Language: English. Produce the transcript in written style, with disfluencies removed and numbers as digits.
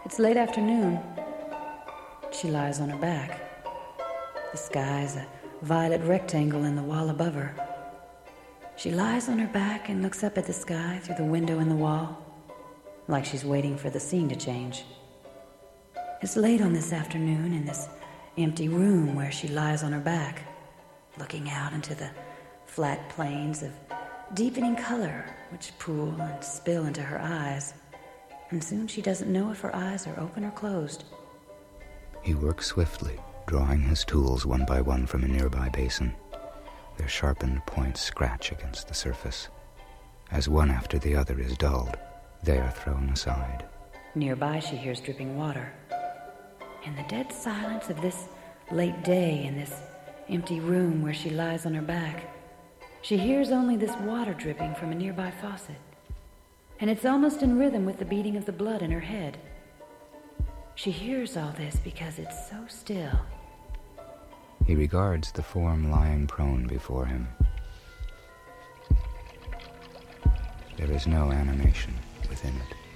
It's late afternoon. She lies on her back. The sky's a violet rectangle in the wall above her. She lies on her back and looks up at the sky through the window in the wall, like she's waiting for the scene to change. It's late on this afternoon in this empty room where she lies on her back, looking out into the flat plains of deepening color which pool and spill into her eyes, and soon she doesn't know if her eyes are open or closed. He works swiftly, drawing his tools one by one from a nearby basin. Their sharpened points scratch against the surface. As one after the other is dulled, they are thrown aside. Nearby she hears dripping water. In the dead silence of this late day in this empty room where she lies on her back, she hears only this water dripping from a nearby faucet. And it's almost in rhythm with the beating of the blood in her head. She hears all this because it's so still. He regards the form lying prone before him. There is no animation within it.